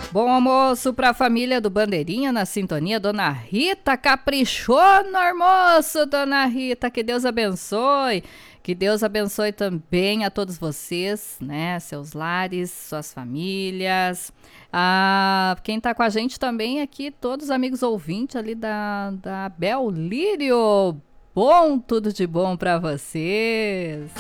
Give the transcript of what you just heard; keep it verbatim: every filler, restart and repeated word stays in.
Bom almoço para a família do Bandeirinha na sintonia. Dona Rita caprichou no almoço, Dona Rita. Que Deus abençoe. Que Deus abençoe também a todos vocês, né? Seus lares, suas famílias. Ah, quem tá com a gente também aqui, todos os amigos ouvintes ali da, da Bel Lírio. Bom, tudo de bom para vocês.